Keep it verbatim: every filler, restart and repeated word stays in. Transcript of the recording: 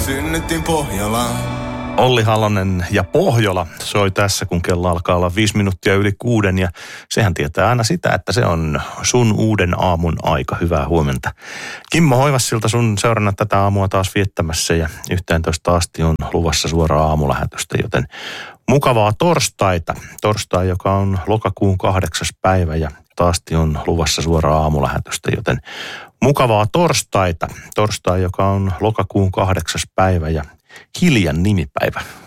synnyttiin Pohjolaan. Olli Halonen ja Pohjola soi tässä, kun kello alkaa olla viisi minuuttia yli kuuden. Ja sehän tietää aina sitä, että se on sun uuden aamun aika. Hyvää huomenta. Kimmo Hoivassilta sun seurana tätä aamua taas viettämässä. Ja yhteentoista asti on luvassa suoraa aamulähetystä, joten mukavaa torstaita. Torstai, joka on lokakuun kahdeksas päivä ja taasti on luvassa suoraa aamulähetystä, joten mukavaa torstaita. Torstai, joka on lokakuun kahdeksas päivä ja Hiljan nimipäivä